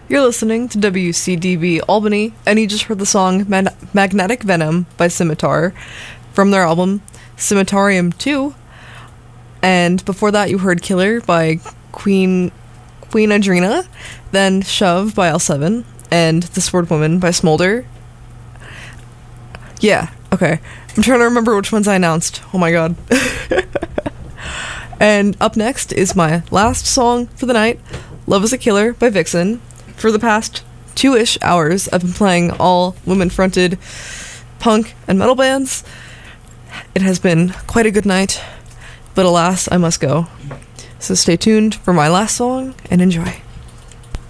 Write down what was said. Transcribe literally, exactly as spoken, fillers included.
You're listening to W C D B Albany, and you just heard the song Man- Magnetic Venom by Scimitar from their album Scimitarium two. And before that, you heard Killer by Queen Queen Adrena, then Shove by L seven, and The Sword Woman by Smolder. Yeah, okay. I'm trying to remember which ones I announced. Oh my god. And up next is my last song for the night, Love is a Killer by Vixen. For the past two-ish hours, I've been playing all women-fronted punk and metal bands. It has been quite a good night, but alas, I must go. So stay tuned for my last song and enjoy.